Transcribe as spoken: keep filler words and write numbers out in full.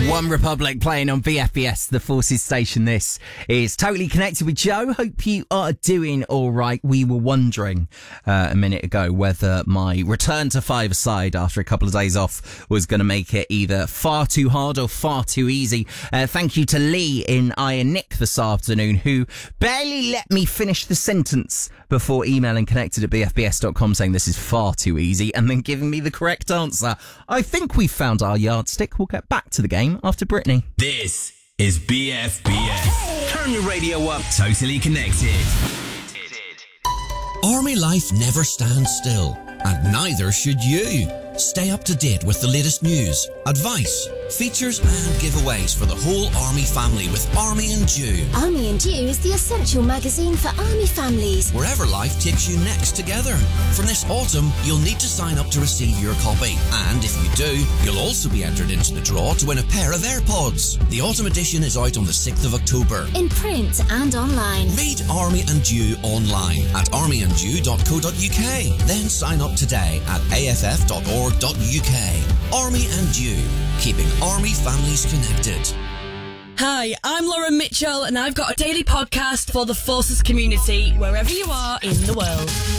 One Republic playing on V F B S, the Forces station. This is Totally Connected with Joe. Hope you are doing all right. We were wondering uh, a minute ago whether my return to five-a-side after a couple of days off was going to make it either far too hard or far too easy. Uh, thank you to Lee in Iron Nick this afternoon, who barely let me finish the sentence before emailing connected at b f b s dot com saying this is far too easy and then giving me the correct answer. I think we've found our yardstick. We'll get back to the game after Brittany. This is B F B S. Turn your radio up. Totally Connected. Army life never stands still, and neither should you. Stay up to date with the latest news, advice, features and giveaways for the whole Army family with Army and Dew. Army and Dew is the essential magazine for Army families. Wherever life takes you next together. From this autumn, you'll need to sign up to receive your copy. And if you do, you'll also be entered into the draw to win a pair of AirPods. The autumn edition is out on the sixth of October. In print and online. Read Army and Dew online at army and dew dot co dot uk. Then sign up today at a f f dot org dot u k. Army and Dew, keeping Army families connected. Hi, I'm Lauren Mitchell and I've got a daily podcast for the Forces community wherever you are in the world.